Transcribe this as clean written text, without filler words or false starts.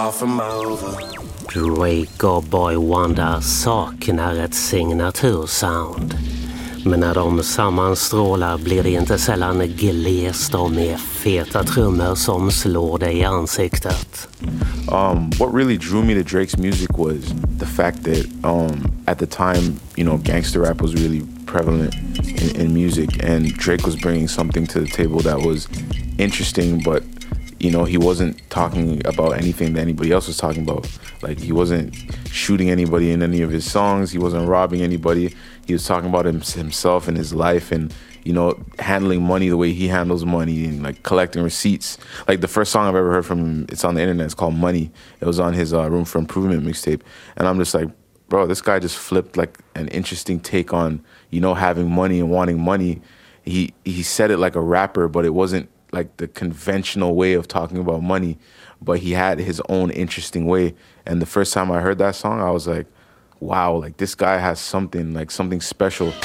Drake och Boy Wonder saknar ett signatursound. Men när de sammanstrålar blir det inte sällan glest och med feta trummor som slår dig i ansiktet. What really drew me to Drake's music was the fact that at the time, gangster rap was really prevalent in music, and Drake was bringing something to the table that was interesting, but he wasn't talking about anything that anybody else was talking about. Like, he wasn't shooting anybody in any of his songs. He wasn't robbing anybody. He was talking about himself and his life and, handling money the way he handles money and, like, collecting receipts. Like, the first song I've ever heard from him, it's on the internet. It's called Money. It was on his Room for Improvement mixtape. And I'm just like, bro, this guy just flipped, like, an interesting take on, having money and wanting money. He said it like a rapper, but it wasn't like the conventional way of talking about money, but he had his own interesting way. And the first time I heard that song, I was like, wow, like, this guy has something special.